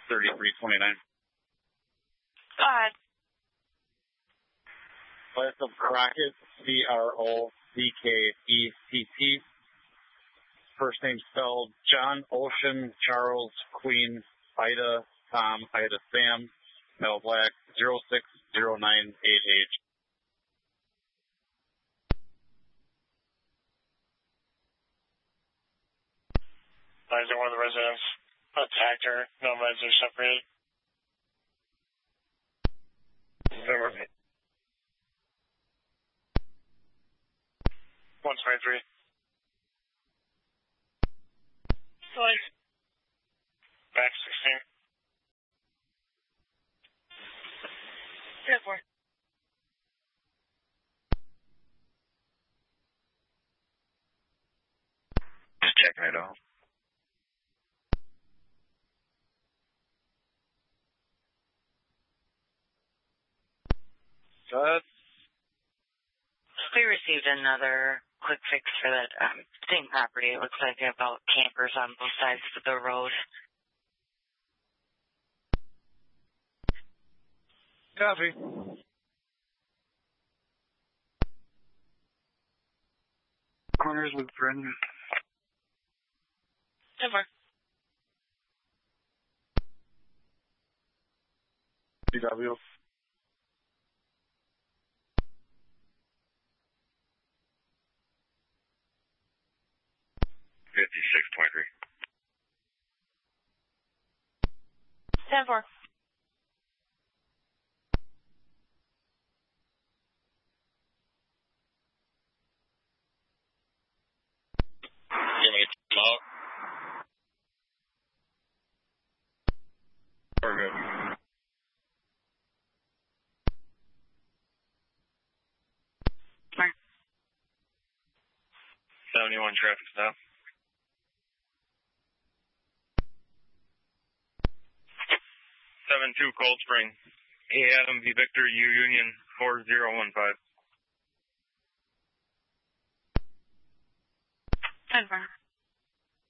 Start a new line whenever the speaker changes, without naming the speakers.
3329.
Go ahead.
Class of Crockett, Crockett. First name spelled John, Ocean, Charles, Queen, Ida, Tom, Ida, Sam, Mel Black, 06098H.
Advisor, one of the residents attacked her. No meds are separated. Over. 123. Slice. Back 16. 10-4.
Just checking it out.
We received another quick fix for that same property. It looks like about campers on both sides of the road.
Copy. Corners Lutheran.
10-4.
CW. $56.23.
10-4.
You want me to come out? We're good.
Mark.
71 traffic stop. 72 Cold Spring. A. Adam V. Victor U. Union 4015.
10-4.